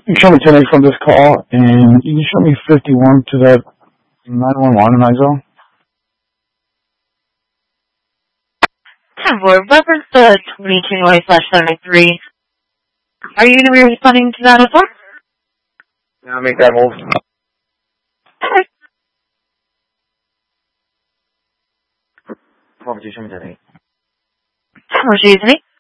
You show me 10 from this call, and you can show me 51 to that 911 in ISO. 10-4, reference the 22/73. Are you going to be responding to that as well? Yeah, I'll make that hold. Okay. Property, show me 10-8. Property, isn't it?